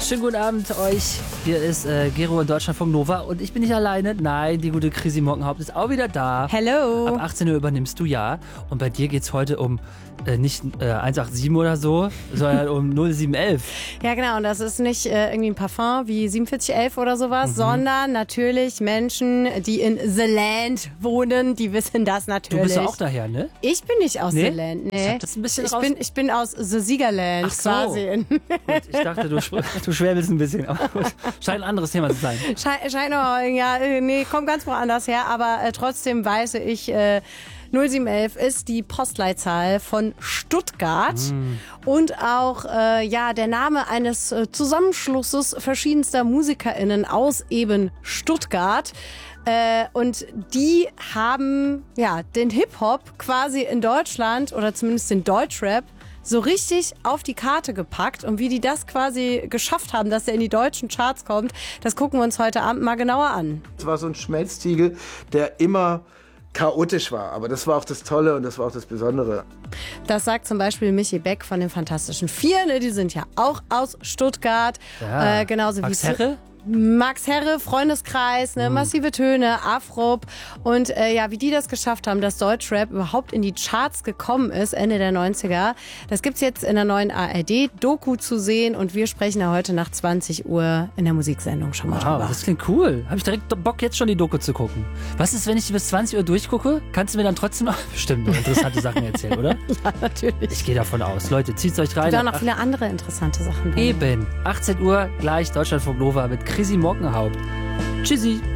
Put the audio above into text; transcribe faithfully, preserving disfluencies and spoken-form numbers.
Schönen guten Abend euch. Hier ist äh, Gero in Deutschlandfunk Nova und ich bin nicht alleine. Nein, die gute Chrissy Mockenhaupt ist auch wieder da. Hello. Ab achtzehn Uhr übernimmst du, ja. Und bei dir geht's heute um äh, nicht äh, eins acht sieben oder so, sondern um null sieben elf. Ja, genau. Und das ist nicht äh, irgendwie ein Parfum wie siebenundvierzig elf oder sowas, mhm. sondern natürlich Menschen, die in The Land wohnen, die wissen das natürlich. Du bist ja auch daher, ne? Ich bin nicht aus nee? The Land, nee. Ich hab das ein bisschen ich, raus... bin, ich bin aus The Siegerland Ach so. quasi. Gut, ich dachte, du, du schwäbelst ein bisschen, aber gut. Scheint ein anderes Thema zu sein. Scheint, scheint auch, ja, nee, kommt ganz woanders her, aber äh, trotzdem weiß ich, äh, null sieben elf ist die Postleitzahl von Stuttgart mm. und auch äh, ja der Name eines äh, Zusammenschlusses verschiedenster MusikerInnen aus eben Stuttgart. Äh, und die haben ja den Hip-Hop quasi in Deutschland oder zumindest den Deutschrap so richtig auf die Karte gepackt. Und wie die das quasi geschafft haben, dass er in die deutschen Charts kommt, das gucken wir uns heute Abend mal genauer an. Es war so ein Schmelztiegel, der immer chaotisch war. Aber das war auch das Tolle und das war auch das Besondere. Das sagt zum Beispiel Michi Beck von den Fantastischen Vier. Ne? Die sind ja auch aus Stuttgart. Ja. Äh, genauso Max wie Herre? Max Herre, Freundeskreis, ne, massive Töne, Afrop und äh, ja, wie die das geschafft haben, dass Deutschrap überhaupt in die Charts gekommen ist, Ende der neunziger. Das gibt's jetzt in der neuen A R D-Doku zu sehen und wir sprechen ja heute nach zwanzig Uhr in der Musiksendung schon mal wow, drüber. Das klingt cool. Habe ich direkt Bock, jetzt schon die Doku zu gucken. Was ist, wenn ich bis zwanzig Uhr durchgucke? Kannst du mir dann trotzdem noch bestimmt noch interessante Sachen erzählen, oder? Ja, natürlich. Ich gehe davon aus. Leute, zieht's euch rein. Und auch noch viele andere interessante Sachen. Eben. achtzehn Uhr gleich Deutschlandfunk Nova mit Chrissy Mockenhaupt. Tschüssi.